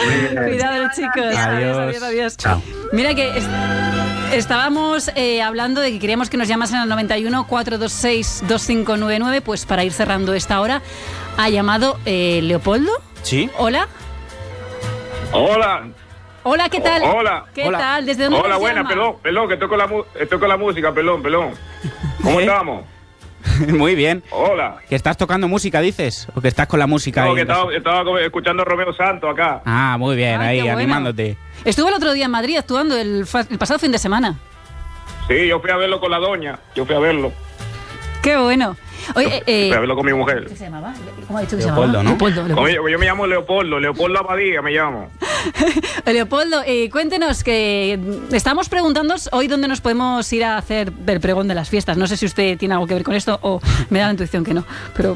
Cuidado, chicos. Adiós. Chao. Mira que estábamos hablando de que queríamos que nos llamasen al 91 426 2599, pues para ir cerrando esta hora. Ha llamado Leopoldo. ¿Sí? Hola. Hola, ¿qué tal? Hola. ¿Qué tal? ¿Desde dónde Hola, nos buena, llama? pelón, que estoy con la música, pelón. ¿Cómo estamos? Muy bien. Hola. ¿Que estás tocando música, dices? ¿O que estás con la música No, ahí? que estaba escuchando a Romeo Santos acá. Ah, muy bien, Ah, ahí, qué bueno. animándote. Estuve el otro día en Madrid actuando el pasado fin de semana. Sí, yo fui a verlo con la doña. Qué bueno. Oye, Fui a verlo con mi mujer. ¿qué se llamaba? ¿Cómo ha dicho que Leopoldo, se ¿no? llamaba? Leopoldo. Yo me llamo Leopoldo Abadía me llamo. Leopoldo, cuéntenos que estamos preguntándonos hoy dónde nos podemos ir a hacer el pregón de las fiestas. No sé si usted tiene algo que ver con esto o me da la intuición que no, pero...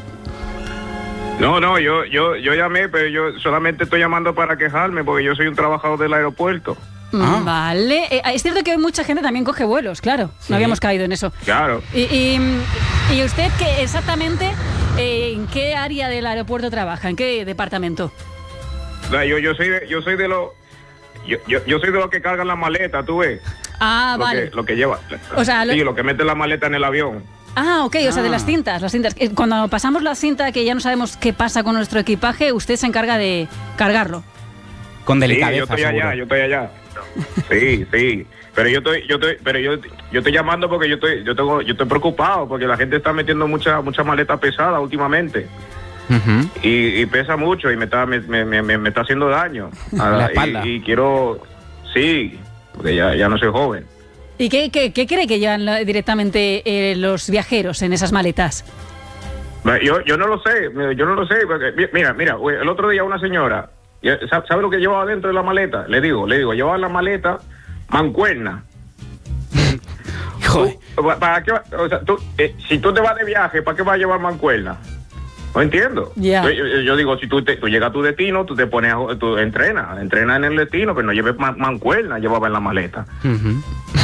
No, yo llamé, pero yo solamente estoy llamando para quejarme porque yo soy un trabajador del aeropuerto. Ah. Vale. Es cierto que mucha gente también coge vuelos, claro. Sí. No habíamos caído en eso. Claro. ¿Y usted qué exactamente en qué área del aeropuerto trabaja? ¿En qué departamento? Yo soy de los que cargan la maleta, tú ves. Ah, vale. Lo que lleva. O sea, sí, lo que mete la maleta en el avión. Ah, ok, o sea, de las cintas. Cuando pasamos la cinta que ya no sabemos qué pasa con nuestro equipaje, usted se encarga de cargarlo. Con Sí, delicadeza, yo estoy allá. Sí. Pero yo estoy llamando porque yo estoy preocupado porque la gente está metiendo mucha maleta pesada últimamente. Ujú. Y pesa mucho y me está haciendo daño. La espalda. Y quiero, sí, porque ya no soy joven. ¿Y qué cree que llevan directamente los viajeros en esas maletas? Yo no lo sé, porque, mira, el otro día una señora, ¿sabe lo que llevaba dentro de la maleta? Le digo, llevaba en la maleta mancuerna. Joder. ¿Para qué o sea, si tú te vas de viaje, ¿para qué vas a llevar mancuerna? No entiendo. Ya. Yo digo, si tú llegas a tu destino, tú te pones, tú entrenas en el destino, pero no lleves mancuerna, llevaba en la maleta. Ujú.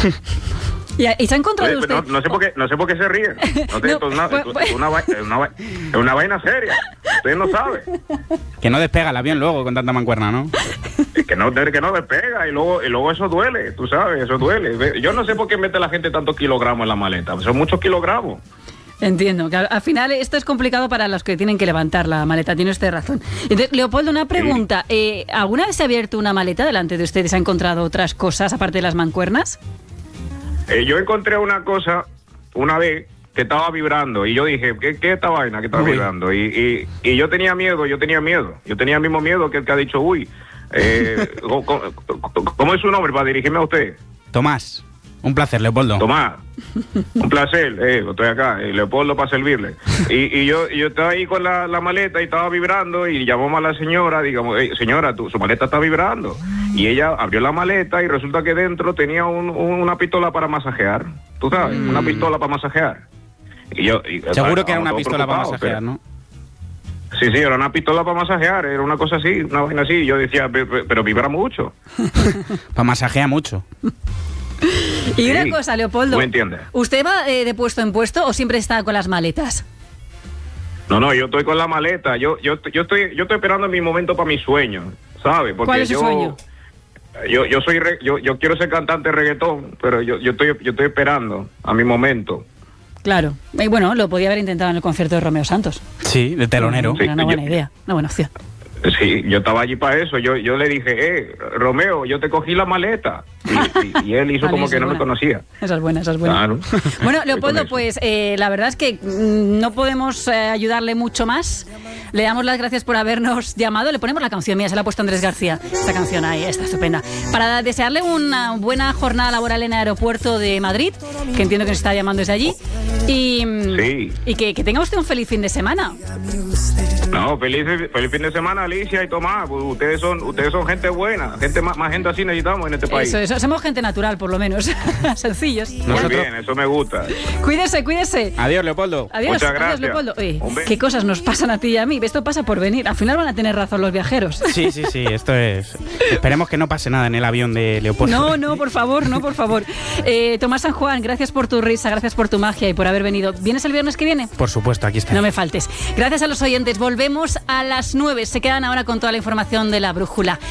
¿Y se ha encontrado Oye, usted? no sé por qué se ríen. No sé, No, esto es una vaina seria. Ustedes no saben. Que no despega el avión luego con tanta mancuerna, ¿no? Es que no despega y luego eso duele, tú sabes, eso duele. Yo no sé por qué mete la gente tantos kilogramos en la maleta. Son muchos kilogramos. Entiendo, que al final esto es complicado para los que tienen que levantar la maleta, tiene usted razón. Entonces, Leopoldo, una pregunta. ¿Alguna vez se ha abierto una maleta delante de usted y se ha encontrado otras cosas aparte de las mancuernas? Yo encontré una cosa una vez que estaba vibrando y yo dije, ¿qué es esta vaina que está vibrando? Y yo tenía miedo. Yo tenía el mismo miedo que el que ha dicho, ¿cómo es su nombre para dirigirme a usted? Tomás, un placer, Leopoldo. Tomás, un placer, estoy acá, Leopoldo para servirle. Y yo estaba ahí con la maleta y estaba vibrando y llamamos a la señora, digamos, señora, su maleta está vibrando. Y ella abrió la maleta y resulta que dentro tenía una pistola para masajear, tú sabes, una pistola para masajear. Seguro que era una pistola para masajear, ¿no? Sí, era una pistola para masajear, era una cosa así, una vaina así. Yo decía, pero vibra mucho. Para masajear mucho. Y una cosa, Leopoldo, ¿tú me entiendes? ¿usted va de puesto en puesto o siempre está con las maletas? No, yo estoy con la maleta. Yo estoy esperando mi momento para mi sueño, ¿sabes? Porque ¿Cuál es su sueño? Yo quiero ser cantante de reggaetón, pero yo estoy esperando a mi momento. Claro. Y bueno, lo podía haber intentado en el concierto de Romeo Santos. Sí, de telonero. Era una buena idea, una buena opción. Sí, yo estaba allí para eso. Yo le dije, Romeo, yo te cogí la maleta. Y él hizo Vale, como esa que es no me buena. conocía. Esa es buena. Claro. Bueno, Leopoldo, Con eso. pues la verdad es que no podemos ayudarle mucho más. Le damos las gracias por habernos llamado. Le ponemos la canción mía, se la ha puesto Andrés García. Esta canción ahí está estupenda. Para desearle una buena jornada laboral en el aeropuerto de Madrid, que entiendo que nos está llamando desde allí. Sí. Y que tenga usted un feliz fin de semana. No, feliz fin de semana, Alicia y Tomás. Pues ustedes son gente buena. Más gente así necesitamos en este país. Eso, somos gente natural, por lo menos. Sencillos. Muy bien, eso me gusta. Cuídese. Adiós, Leopoldo. Adiós, Muchas gracias. adiós, Leopoldo. Oye, Un beso. qué cosas nos pasan a ti y a mí. Esto pasa por venir. Al final van a tener razón los viajeros. Sí, esto es... Esperemos que no pase nada en el avión de Leopoldo. No, por favor. Tomás San Juan, gracias por tu risa, gracias por tu magia y por haber venido. ¿Vienes el viernes que viene? Por supuesto, aquí está. No me faltes. Gracias a los oyentes. Volvemos a las 9. Se quedan ahora con toda la información de la brújula.